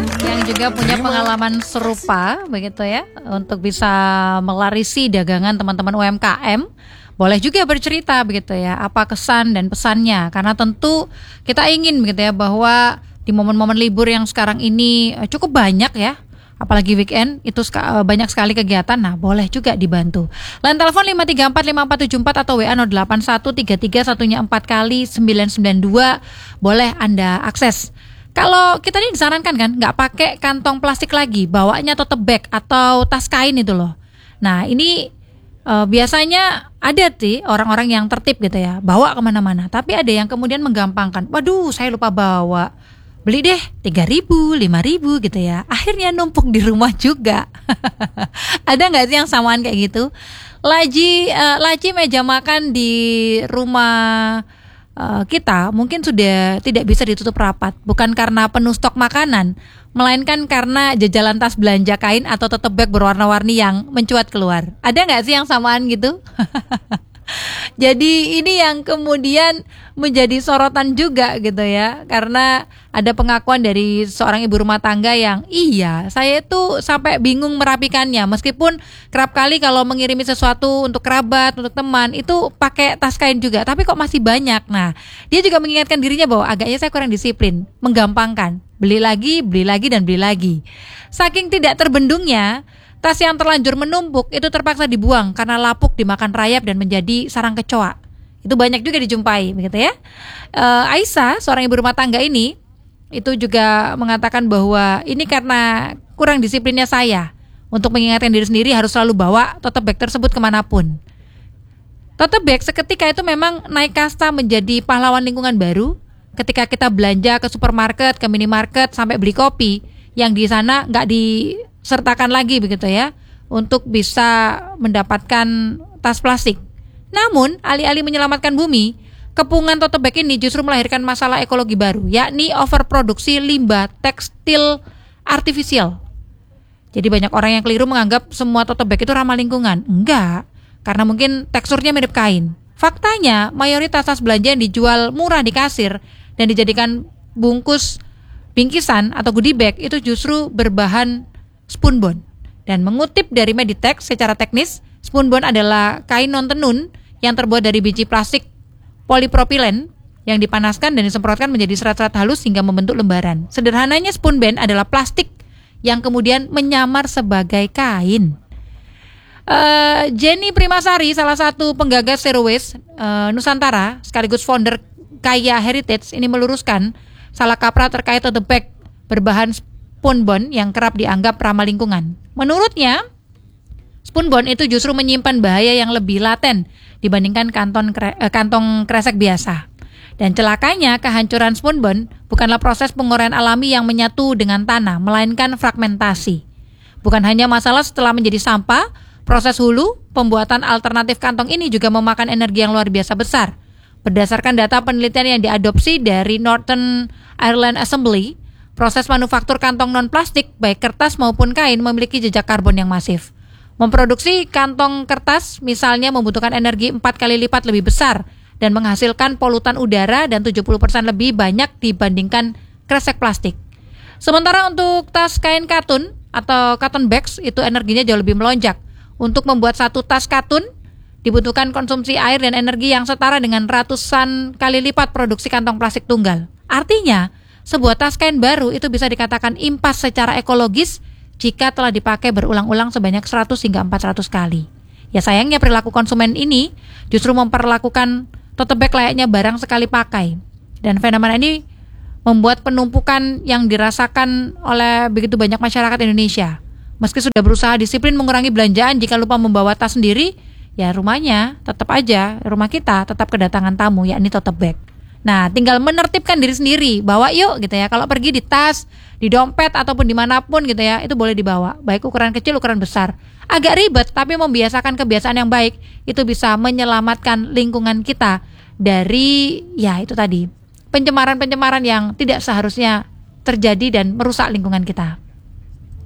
yang juga punya pengalaman serupa begitu ya, untuk bisa melarisi dagangan teman-teman UMKM. Boleh juga bercerita begitu ya, apa kesan dan pesannya, karena tentu kita ingin begitu ya bahwa di momen-momen libur yang sekarang ini cukup banyak ya, apalagi weekend itu banyak sekali kegiatan. Nah, boleh juga dibantu. Line telepon 5345474 atau WA 08133 4 kali 992 boleh Anda akses. Kalau kita ini disarankan kan nggak pakai kantong plastik lagi, bawanya tote bag atau tas kain itu loh. Nah, ini biasanya ada sih orang-orang yang tertib gitu ya, bawa kemana-mana. Tapi ada yang kemudian menggampangkan, waduh saya lupa bawa, beli deh 3.000, 5.000 gitu ya. Akhirnya numpuk di rumah juga. Ada nggak sih yang samaan kayak gitu? Laci meja makan di rumah kita mungkin sudah tidak bisa ditutup rapat. Bukan karena penuh stok makanan, melainkan karena jajalan tas belanja kain atau tote bag berwarna-warni yang mencuat keluar. Ada nggak sih yang samaan gitu? Jadi ini yang kemudian menjadi sorotan juga gitu ya, karena ada pengakuan dari seorang ibu rumah tangga yang iya, saya itu sampai bingung merapikannya, meskipun kerap kali kalau mengirimi sesuatu untuk kerabat, untuk teman itu pakai tas kain juga, tapi kok masih banyak. Nah, dia juga mengingatkan dirinya bahwa agaknya saya kurang disiplin, menggampangkan, beli lagi dan beli lagi. Saking tidak terbendungnya, tas yang terlanjur menumpuk itu terpaksa dibuang karena lapuk dimakan rayap dan menjadi sarang kecoa. Itu banyak juga dijumpai begitu ya. Aisyah, seorang ibu rumah tangga ini, itu juga mengatakan bahwa ini karena kurang disiplinnya saya untuk mengingatkan diri sendiri harus selalu bawa tote bag tersebut kemanapun. Tote bag seketika itu memang naik kasta menjadi pahlawan lingkungan baru ketika kita belanja ke supermarket, ke minimarket, sampai beli kopi yang di sana nggak disertakan lagi begitu ya untuk bisa mendapatkan tas plastik. Namun, alih-alih menyelamatkan bumi, kepungan tote bag ini justru melahirkan masalah ekologi baru, yakni overproduksi limbah tekstil artifisial. Jadi banyak orang yang keliru menganggap semua tote bag itu ramah lingkungan. Enggak, karena mungkin teksturnya mirip kain. Faktanya, mayoritas tas belanja yang dijual murah di kasir dan dijadikan bingkisan atau goodie bag itu justru berbahan spunbond. Dan mengutip dari Meditex, secara teknis, spunbond adalah kain non-tenun yang terbuat dari biji plastik polipropilen yang dipanaskan dan disemprotkan menjadi serat-serat halus hingga membentuk lembaran. Sederhananya, spunbond adalah plastik yang kemudian menyamar sebagai kain. Jenny Primasari, salah satu penggagas Zero Waste Nusantara sekaligus founder Kaya Heritage, ini meluruskan salah kaprah terkait tote bag berbahan spunbond yang kerap dianggap ramah lingkungan. Menurutnya, spunbond itu justru menyimpan bahaya yang lebih laten dibandingkan kantong kresek biasa. Dan celakanya, kehancuran spunbond bukanlah proses penguraian alami yang menyatu dengan tanah, melainkan fragmentasi. Bukan hanya masalah setelah menjadi sampah, proses hulu, pembuatan alternatif kantong ini juga memakan energi yang luar biasa besar. Berdasarkan data penelitian yang diadopsi dari Northern Ireland Assembly, proses manufaktur kantong non-plastik, baik kertas maupun kain, memiliki jejak karbon yang masif. Memproduksi kantong kertas misalnya membutuhkan energi 4 kali lipat lebih besar dan menghasilkan polutan udara dan 70% lebih banyak dibandingkan kresek plastik. Sementara untuk tas kain katun atau cotton bags itu energinya jauh lebih melonjak. Untuk membuat satu tas katun dibutuhkan konsumsi air dan energi yang setara dengan ratusan kali lipat produksi kantong plastik tunggal. Artinya, sebuah tas kain baru itu bisa dikatakan impas secara ekologis jika telah dipakai berulang-ulang sebanyak 100 hingga 400 kali. Ya sayangnya perilaku konsumen ini justru memperlakukan tote bag layaknya barang sekali pakai. Dan fenomena ini membuat penumpukan yang dirasakan oleh begitu banyak masyarakat Indonesia. Meski sudah berusaha disiplin mengurangi belanjaan jika lupa membawa tas sendiri, ya rumah kita tetap kedatangan tamu, yakni tote bag. Nah, tinggal menertibkan diri sendiri, bawa yuk gitu ya. Kalau pergi di tas, di dompet ataupun dimanapun gitu ya, itu boleh dibawa, baik ukuran kecil, ukuran besar. Agak ribet, tapi membiasakan kebiasaan yang baik itu bisa menyelamatkan lingkungan kita dari ya itu tadi, pencemaran-pencemaran yang tidak seharusnya terjadi dan merusak lingkungan kita.